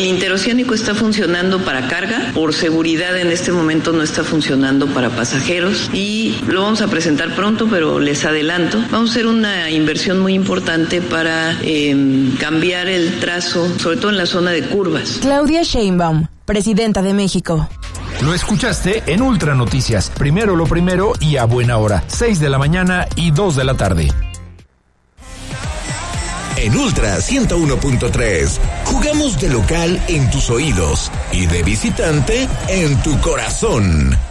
El interoceánico está funcionando para carga, por seguridad en este momento no está funcionando para pasajeros y lo vamos a presentar pronto, pero les adelanto, vamos a hacer una inversión muy importante para cambiar el trazo, sobre todo en la zona de curvas. Claudia Sheinbaum, presidenta de México. Lo escuchaste en Ultra Noticias. Primero lo primero y a buena hora. 6 de la mañana y 2 de la tarde. En Ultra 101.3, jugamos de local en tus oídos y de visitante en tu corazón.